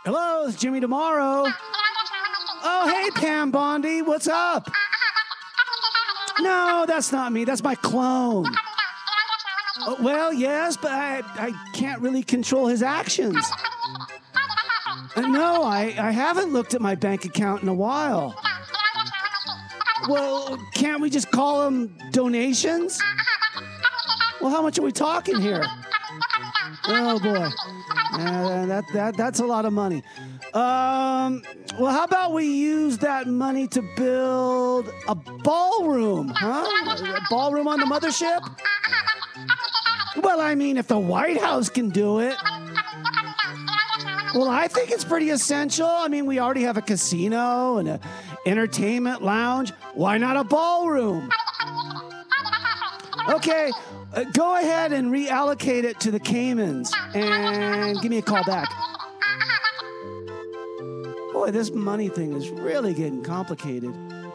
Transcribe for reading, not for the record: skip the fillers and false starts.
Hello, it's Jimmy Tomorrow. Oh, hey, Pam Bondi, what's up? No, that's not me. That's my clone. Well, yes, but I can't really control his actions. No, I haven't looked at my bank account in a while. Well, can't we just call them donations? Well, how much are we talking here? Oh, boy. That's a lot of money. Well, how about we use that money to build a ballroom, huh? A ballroom on the mothership? Well, I mean, if the White House can do it. Well, I think it's pretty essential. I mean, we already have a casino and an entertainment lounge. Why not a ballroom? Okay, go ahead and reallocate it to the Caymans and give me a call back. Boy, this money thing is really getting complicated.